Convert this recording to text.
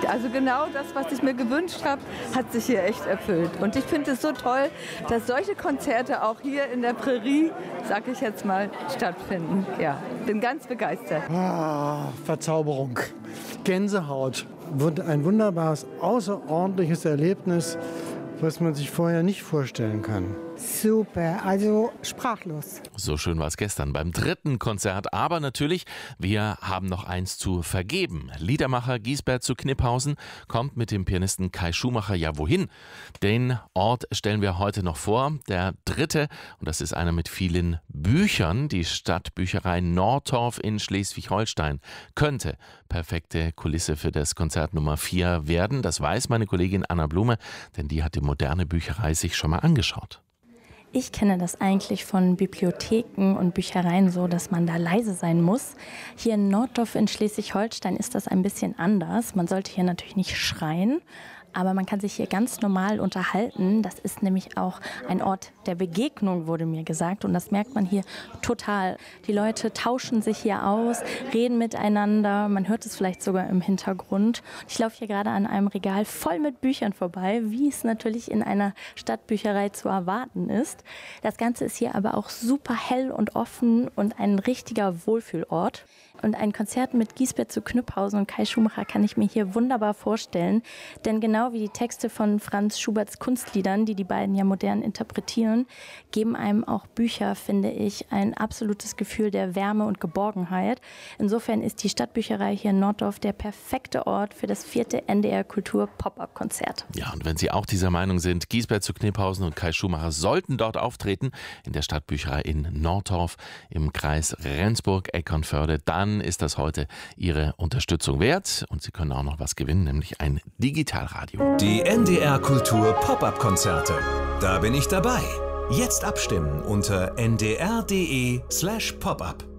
Also genau das, was ich mir gewünscht habe, hat sich hier echt erfüllt. Und ich finde es so toll, dass solche Konzerte auch hier in der Prärie, sag ich jetzt mal, stattfinden. Ja, bin ganz begeistert. Verzauberung, Gänsehaut. Ein wunderbares, außerordentliches Erlebnis, was man sich vorher nicht vorstellen kann. Super, also sprachlos. So schön war es gestern beim 3. Konzert. Aber natürlich, wir haben noch eins zu vergeben. Liedermacher Giesbert zu Kniphausen kommt mit dem Pianisten Kai Schumacher ja wohin? Den Ort stellen wir heute noch vor. Der 3. und das ist einer mit vielen Büchern. Die Stadtbücherei Nordtorf in Schleswig-Holstein könnte perfekte Kulisse für das Konzert Nummer 4 werden. Das weiß meine Kollegin Anna Blume, denn die hat die moderne Bücherei sich schon mal angeschaut. Ich kenne das eigentlich von Bibliotheken und Büchereien so, dass man da leise sein muss. Hier in Norddorf in Schleswig-Holstein ist das ein bisschen anders. Man sollte hier natürlich nicht schreien, aber man kann sich hier ganz normal unterhalten. Das ist nämlich auch ein Ort der Begegnung, wurde mir gesagt. Und das merkt man hier total. Die Leute tauschen sich hier aus, reden miteinander. Man hört es vielleicht sogar im Hintergrund. Ich laufe hier gerade an einem Regal voll mit Büchern vorbei, wie es natürlich in einer Stadtbücherei zu erwarten ist. Das Ganze ist hier aber auch super hell und offen und ein richtiger Wohlfühlort. Und ein Konzert mit Giesbert zu Kniphausen und Kai Schumacher kann ich mir hier wunderbar vorstellen. Denn genau wie die Texte von Franz Schuberts Kunstliedern, die die beiden ja modern interpretieren, geben einem auch Bücher, finde ich, ein absolutes Gefühl der Wärme und Geborgenheit. Insofern ist die Stadtbücherei hier in Norddorf der perfekte Ort für das 4. NDR Kultur Pop-Up-Konzert. Ja, und wenn Sie auch dieser Meinung sind, Giesbert zu Kniphausen und Kai Schumacher sollten dort auftreten, in der Stadtbücherei in Nordtorf im Kreis Rendsburg-Eckernförde, dann ist das heute Ihre Unterstützung wert. Und Sie können auch noch was gewinnen, nämlich ein Digitalradio. Die NDR Kultur Pop-Up-Konzerte. Da bin ich dabei. Jetzt abstimmen unter ndr.de/popup.